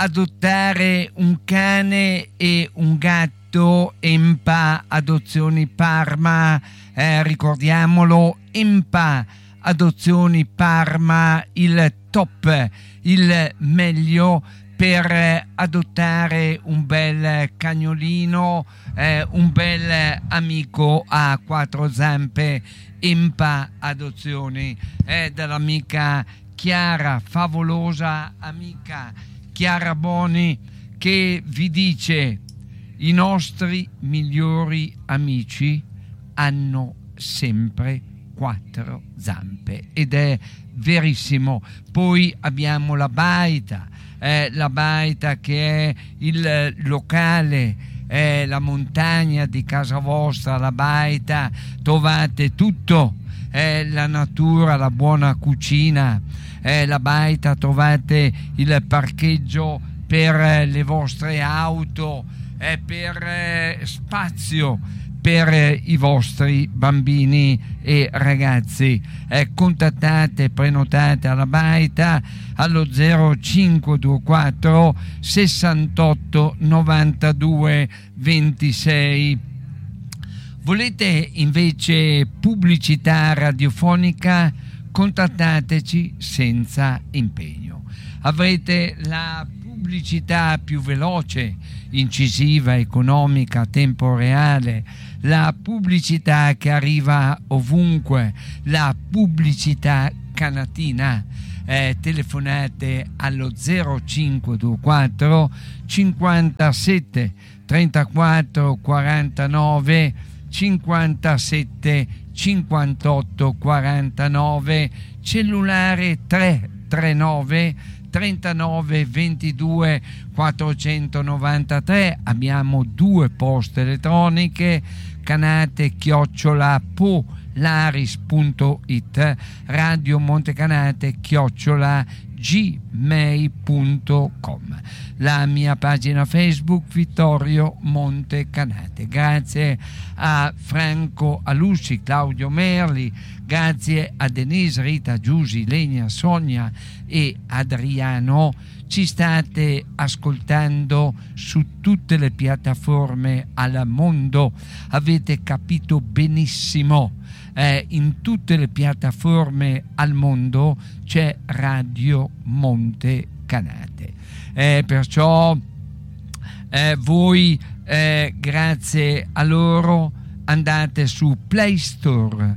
adottare un cane e un gatto, Empa Adozioni Parma, ricordiamolo, Empa Adozioni Parma, il top, il meglio per adottare un bel cagnolino, un bel amico a quattro zampe. Empa Adozioni dall'amica Chiara, favolosa amica Chiara Boni, che vi dice: i nostri migliori amici hanno sempre quattro zampe, ed è verissimo. Poi abbiamo la baita che è il locale, la montagna di casa vostra, la baita, trovate tutto, la natura, la buona cucina, la baita, trovate il parcheggio per le vostre auto, per spazio per i vostri bambini e ragazzi. Contattate, prenotate alla baita allo 0524 68 92 26. Volete invece pubblicità radiofonica? Contattateci senza impegno. Avrete la pubblicità più veloce, incisiva, economica, a tempo reale, la pubblicità che arriva ovunque, la pubblicità canatina. Telefonate allo 0524 57 34 49 57 58 49, cellulare 339 39 22 493. Abbiamo due poste elettroniche: canate@polaris.it, Radio Montecanate@gmail.com, la mia pagina Facebook Vittorio Montecanate. Grazie a Franco Alussi, Claudio Merli, grazie a Denise, Rita, Giusy, Lenia, Sonia e Adriano. Ci state ascoltando su tutte le piattaforme al mondo, avete capito benissimo. In tutte le piattaforme al mondo c'è Radio Montecanate, perciò voi grazie a loro andate su Play Store,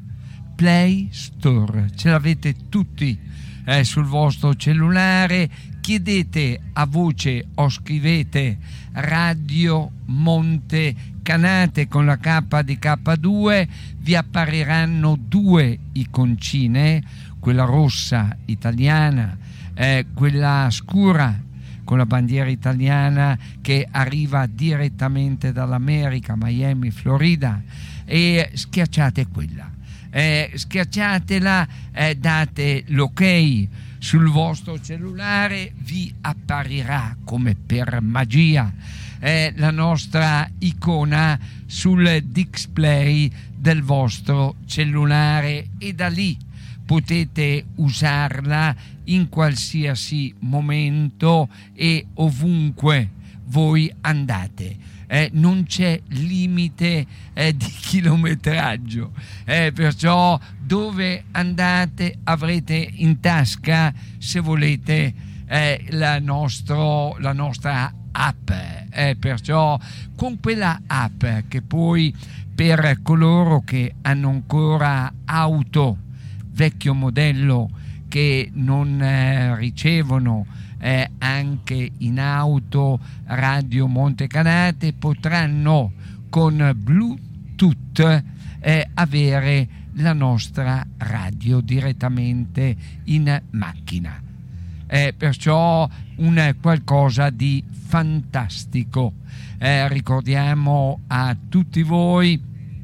ce l'avete tutti sul vostro cellulare, chiedete a voce o scrivete Radio Montecanate con la K di K2, vi appariranno due iconcine, quella rossa italiana, quella scura con la bandiera italiana che arriva direttamente dall'America, Miami, Florida, e schiacciate quella. Schiacciatela, date l'ok sul vostro cellulare, vi apparirà come per magia la nostra icona sul display del vostro cellulare, e da lì potete usarla in qualsiasi momento e ovunque voi andate. Non c'è limite di chilometraggio, perciò dove andate avrete in tasca, se volete, la nostra app, perciò con quella app, che poi per coloro che hanno ancora auto vecchio modello, che non ricevono anche in auto Radio Montecanate, potranno con Bluetooth avere la nostra radio direttamente in macchina, perciò un qualcosa di fantastico. Ricordiamo a tutti voi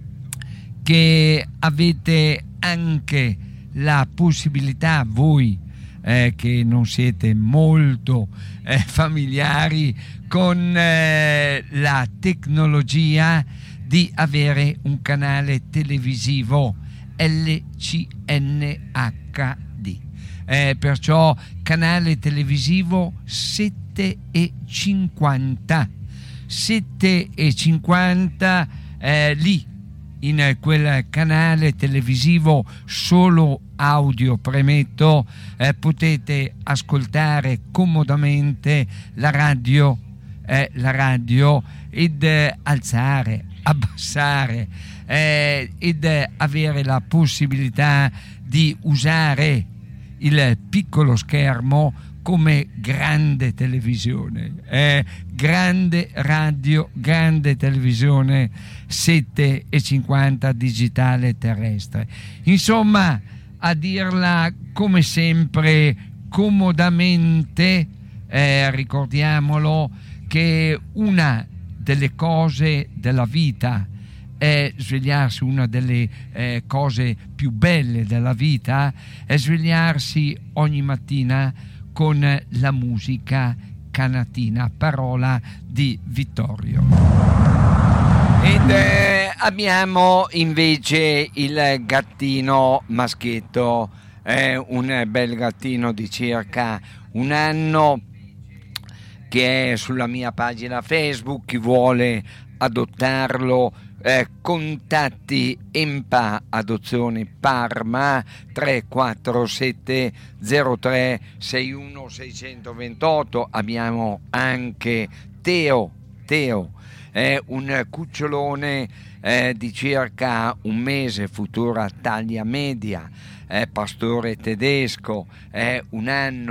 che avete anche la possibilità, voi che non siete molto familiari con la tecnologia, di avere un canale televisivo LCNHD, perciò canale televisivo 7 7:50. 7:50 lì in quel canale televisivo solo audio, premetto, potete ascoltare comodamente la radio ed alzare, abbassare ed avere la possibilità di usare il piccolo schermo come grande televisione, grande radio, grande televisione 7:50 digitale terrestre. Insomma, a dirla come sempre comodamente, ricordiamolo che una delle cose della vita è svegliarsi, una delle cose più belle della vita è svegliarsi ogni mattina con la musica canatina, parola di Vittorio. Ed abbiamo invece il gattino maschietto, un bel gattino di circa un anno che è sulla mia pagina Facebook. Chi vuole adottarlo, contatti Empa Adozioni Parma 347 03 61 628. Abbiamo anche Teo, è un cucciolone di circa un mese, futura taglia media, pastore tedesco, un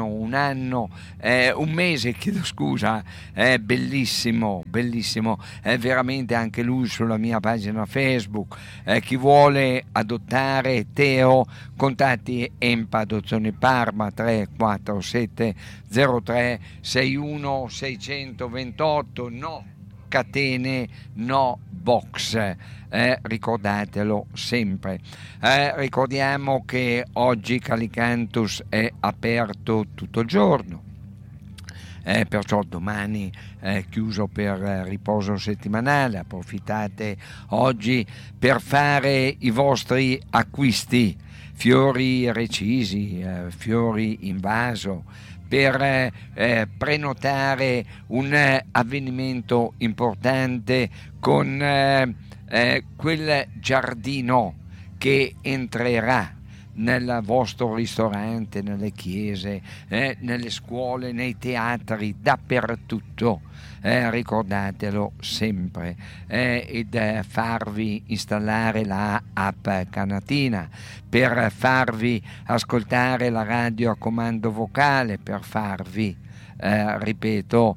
mese, chiedo scusa, è bellissimo, è veramente anche lui sulla mia pagina Facebook. Chi vuole adottare Teo, contatti Empa Adozioni Parma 347 03 61 628. No catene, no box, ricordatelo sempre. Ricordiamo che oggi Calicantus è aperto tutto il giorno, perciò domani è chiuso per riposo settimanale. Approfittate oggi per fare i vostri acquisti, fiori recisi, fiori in vaso, per prenotare un avvenimento importante con quel giardino che entrerà nel vostro ristorante, nelle chiese, nelle scuole, nei teatri, dappertutto. Ricordatelo sempre, ed farvi installare la app Canatina, per farvi ascoltare la radio a comando vocale, per farvi, ripeto,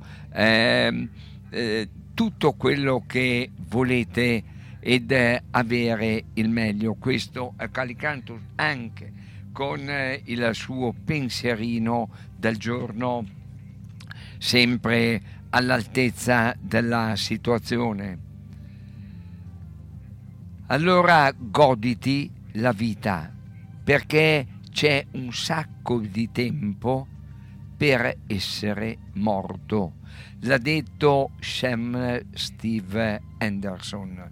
tutto quello che volete ed avere il meglio. Questo è Calicantus, anche con il suo pensierino del giorno, sempre all'altezza della situazione. Allora goditi la vita, perché c'è un sacco di tempo per essere morto. L'ha detto Sam Steve Anderson.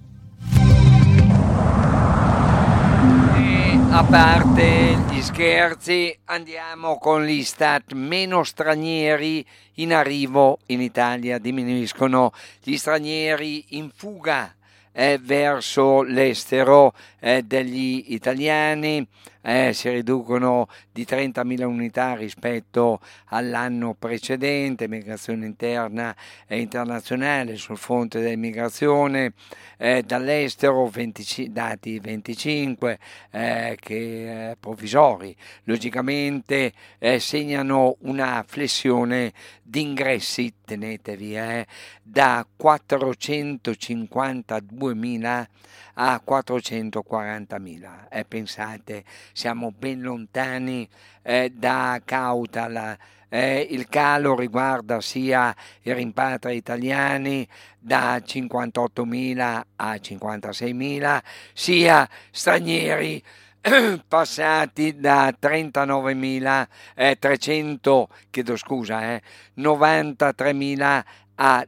E a parte gli scherzi, andiamo con l'Istat. Meno stranieri in arrivo in Italia, diminuiscono gli stranieri in fuga verso l'estero degli italiani, si riducono di 30.000 unità rispetto all'anno precedente. Migrazione interna e internazionale. Sul fronte dell'immigrazione dall'estero, dati 25 che provvisori logicamente segnano una flessione di ingressi, tenetevi, da 452.000 a 440.000. Pensate, siamo ben lontani da Cauta. Il calo riguarda sia i rimpatri italiani da 58.000 a 56.000, sia stranieri passati da 39.300, 93.000 a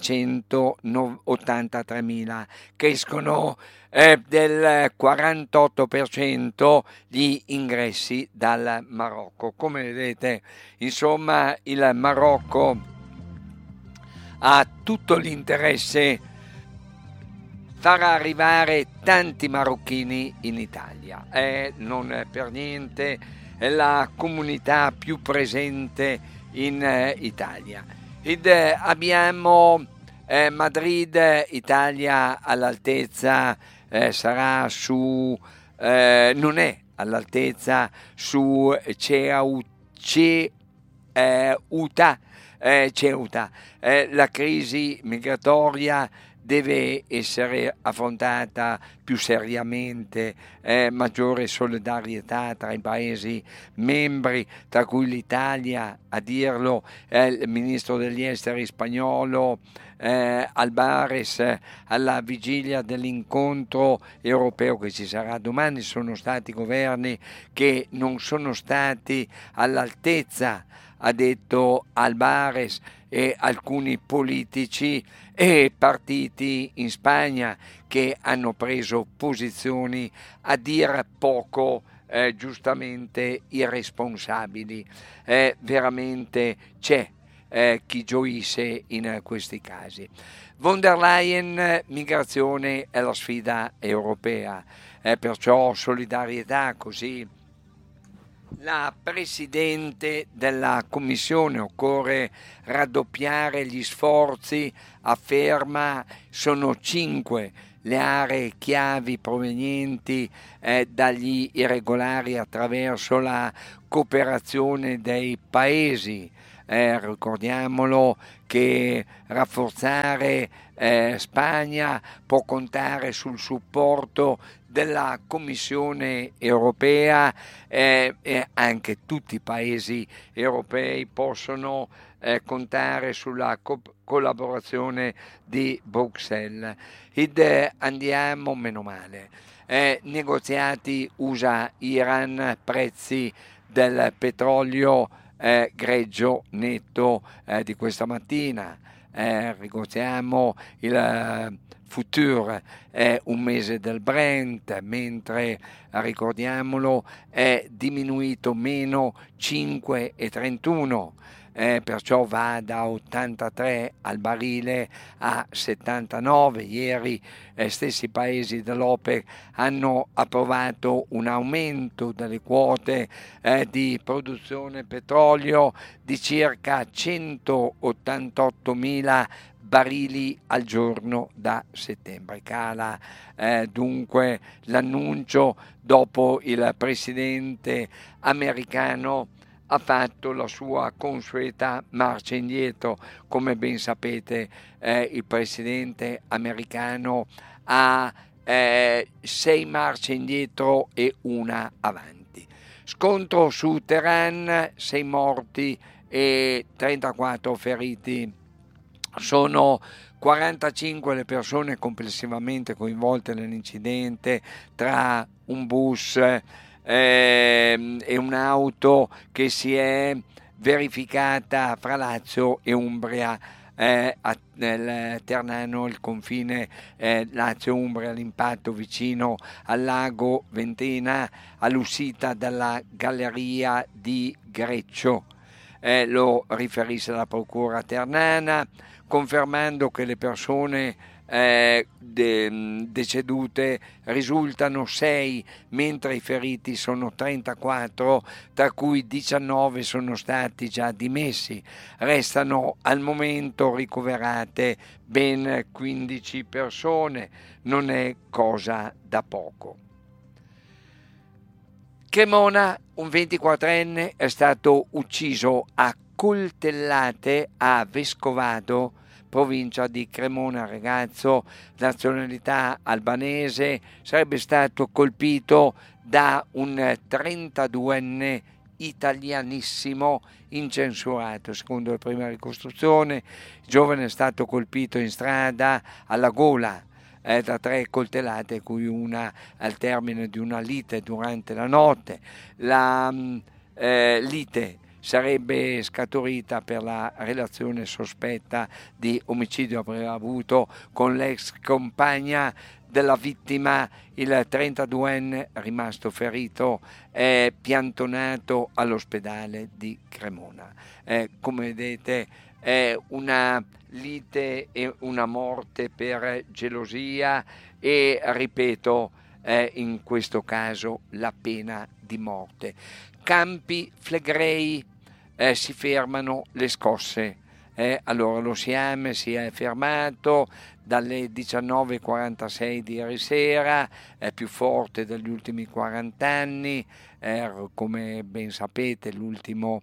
383.000, crescono del 48% gli ingressi dal Marocco. Come vedete, insomma, il Marocco ha tutto l'interesse far arrivare tanti marocchini in Italia. Non per niente è la comunità più presente in Italia. Abbiamo Madrid, Italia all'altezza, sarà su, non è all'altezza su Ceuta. La crisi migratoria deve essere affrontata più seriamente, maggiore solidarietà tra i Paesi membri, tra cui l'Italia, a dirlo il ministro degli esteri spagnolo Albares alla vigilia dell'incontro europeo che ci sarà domani. Sono stati governi che non sono stati all'altezza, ha detto Albares, e alcuni politici e partiti in Spagna che hanno preso posizioni a dir poco giustamente irresponsabili. Veramente c'è chi gioisce in questi casi. Von der Leyen, migrazione è la sfida europea, perciò solidarietà, così la Presidente della Commissione: occorre raddoppiare gli sforzi, afferma. Sono 5 le aree chiavi provenienti dagli irregolari attraverso la cooperazione dei paesi. Ricordiamolo che rafforzare Spagna può contare sul supporto della Commissione europea, e anche tutti i paesi europei possono contare sulla collaborazione di Bruxelles. Andiamo, meno male. Negoziati USA-Iran, prezzi del petrolio greggio netto di questa mattina. Ricordiamo il Future è un mese del Brent, mentre, ricordiamolo, è diminuito meno 5,31. Perciò va da 83 al barile a 79. Ieri stessi paesi dell'OPEC hanno approvato un aumento delle quote di produzione petrolio di circa 188.000 barili al giorno da settembre. Cala dunque l'annuncio dopo il presidente americano ha fatto la sua consueta marcia indietro. Come ben sapete, il presidente americano ha 6 marce indietro e una avanti. Scontro su Teheran, 6 morti e 34 feriti. Sono 45 le persone complessivamente coinvolte nell'incidente, tra un bus e un'auto che si è verificata fra Lazio e Umbria, nel Ternano, il confine Lazio-Umbria, l'impatto vicino al lago Ventina all'uscita dalla galleria di Greccio. Lo riferisce la procura ternana, confermando che le persone decedute risultano 6, mentre i feriti sono 34, tra cui 19 sono stati già dimessi. Restano al momento ricoverate ben 15 persone, non è cosa da poco. Cremona, un 24enne è stato ucciso a coltellate a Vescovado, provincia di Cremona. Ragazzo, nazionalità albanese, sarebbe stato colpito da un 32enne italianissimo incensurato. Secondo la prima ricostruzione, il giovane è stato colpito in strada alla gola da 3 coltellate, cui una al termine di una lite durante la notte. La lite sarebbe scaturita per la relazione sospetta di omicidio aveva avuto con l'ex compagna della vittima. Il 32enne, rimasto ferito, è piantonato all'ospedale di Cremona. Come vedete, è una lite e una morte per gelosia e, ripeto, in questo caso la pena di morte. Campi Flegrei, si fermano le scosse. Allora lo SIAM si è fermato dalle 19.46 di ieri sera, è più forte degli ultimi 40 anni, come ben sapete l'ultima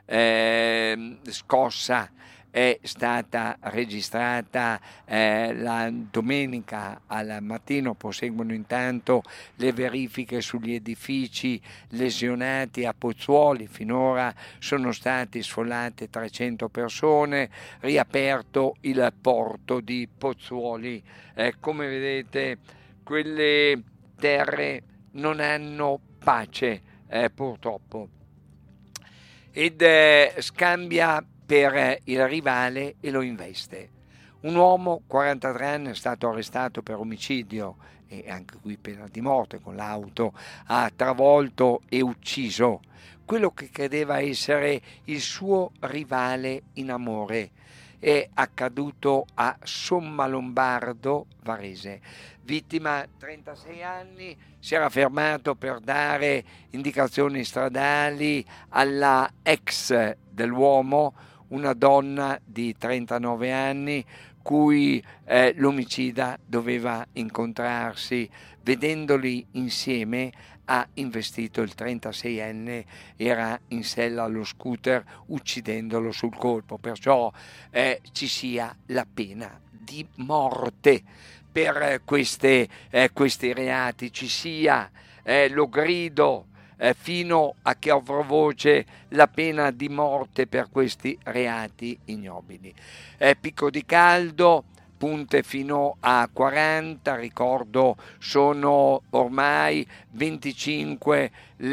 scossa è stata registrata la domenica al mattino. Proseguono intanto le verifiche sugli edifici lesionati a Pozzuoli. Finora sono stati sfollate 300 persone, riaperto il porto di Pozzuoli. Come vedete, quelle terre non hanno pace, purtroppo, ed scambia per il rivale e lo investe. Un uomo, 43 anni, è stato arrestato per omicidio e anche qui pena di morte, con l'auto ha travolto e ucciso quello che credeva essere il suo rivale in amore. È accaduto a Sommalombardo, Varese. Vittima, 36 anni, si era fermato per dare indicazioni stradali alla ex dell'uomo, una donna di 39 anni cui l'omicida doveva incontrarsi. Vedendoli insieme ha investito il 36enne, era in sella allo scooter, uccidendolo sul colpo. Perciò ci sia la pena di morte per questi reati, ci sia, lo grido fino a che avrò voce, la pena di morte per questi reati ignobili. Picco di caldo, punte fino a 40, ricordo sono ormai 25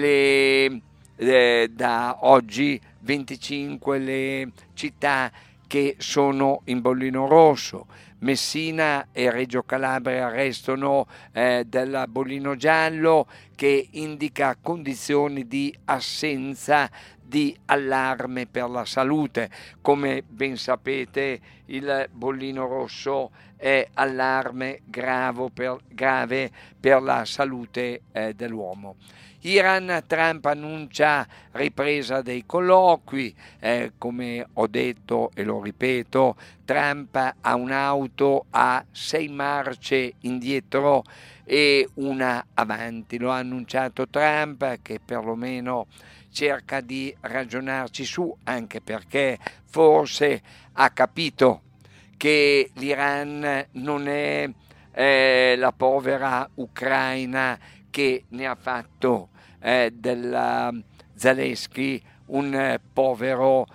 da oggi 25 le città che sono in bollino rosso. Messina e Reggio Calabria restano del bollino giallo, che indica condizioni di assenza di allarme per la salute. Come ben sapete, il bollino rosso è allarme grave per la salute dell'uomo. Iran, Trump annuncia ripresa dei colloqui, come ho detto e lo ripeto, Trump ha un'auto a 6 marce indietro e una avanti. Lo ha annunciato Trump, che perlomeno cerca di ragionarci su, anche perché forse ha capito che l'Iran non è la povera Ucraina che ne ha fatto della Zelensky un povero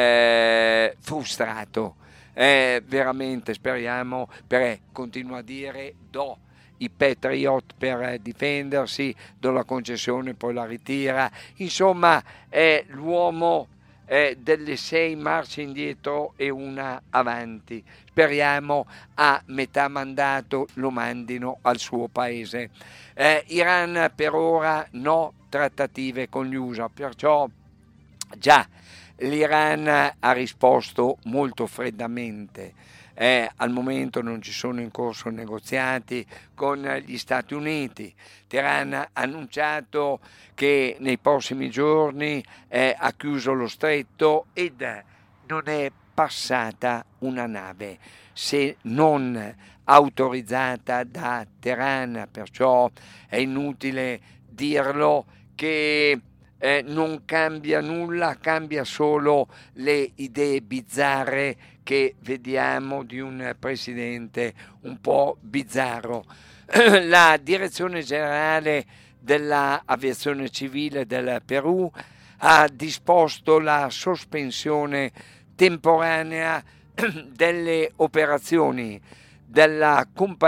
frustrato. Veramente speriamo, continua a dire, do i Patriot per difendersi, do la concessione, poi la ritira. Insomma, è l'uomo delle 6 marce indietro e una avanti. Speriamo a metà mandato lo mandino al suo paese. Iran per ora no trattative con gli USA, perciò già l'Iran ha risposto molto freddamente. Al momento non ci sono in corso negoziati con gli Stati Uniti. Teheran ha annunciato che nei prossimi giorni ha chiuso lo stretto ed non è passata una nave, se non autorizzata da Teheran, perciò è inutile dirlo che non cambia nulla, cambia solo le idee bizzarre che vediamo di un presidente un po' bizzarro. La direzione generale dell'aviazione civile del Perù ha disposto la sospensione temporanea delle operazioni della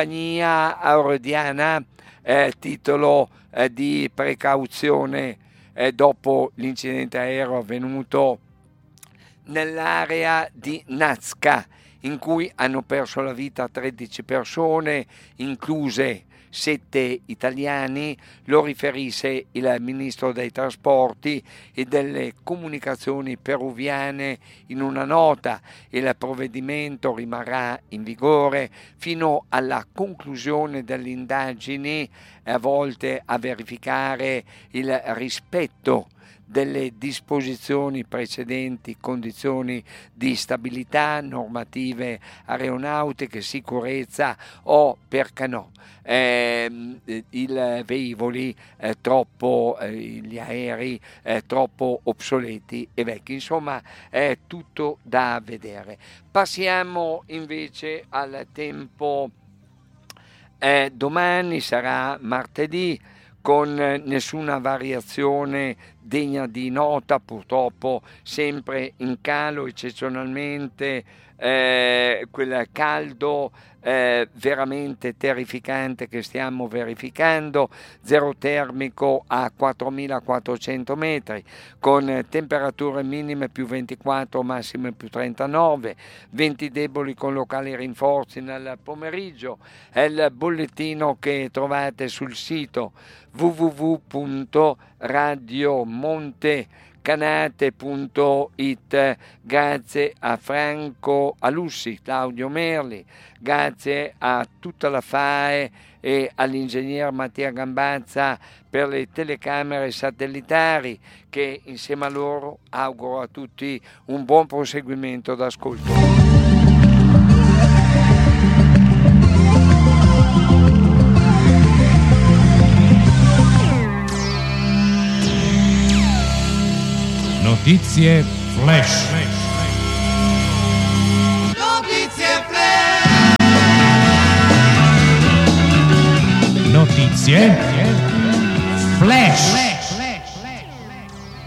compagnia aerodiana, titolo di precauzione dopo l'incidente aereo avvenuto nell'area di Nazca, in cui hanno perso la vita 13 persone, incluse 7 italiani. Lo riferisse il ministro dei trasporti e delle comunicazioni peruviane in una nota. Il provvedimento rimarrà in vigore fino alla conclusione delle indagini volte a verificare il rispetto delle disposizioni precedenti, condizioni di stabilità, normative aeronautiche, sicurezza o, perché no, i velivoli gli aerei troppo obsoleti e vecchi. Insomma, è tutto da vedere. Passiamo invece al tempo. Domani sarà martedì, con nessuna variazione degna di nota, purtroppo sempre in calo, eccezionalmente quel caldo veramente terrificante che stiamo verificando, zero termico a 4.400 metri, con temperature minime più 24, massime più 39, venti deboli con locali rinforzi nel pomeriggio. È il bollettino che trovate sul sito www.radiomontecanate.it. Grazie a Franco Alussi, Claudio Merli, grazie a tutta la FAE e all'ingegner Mattia Gambazza per le telecamere satellitari, che insieme a loro auguro a tutti un buon proseguimento d'ascolto. Notizie flash. Notizie flash. Notizie flash.